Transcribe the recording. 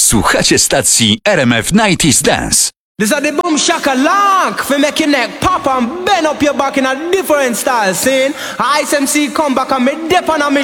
Słuchacie stacji RMF 90s Dance. This is the boom shaka lock for make your neck pop and bend up your back in a different style. Saying Ice MC come back and me dip on a me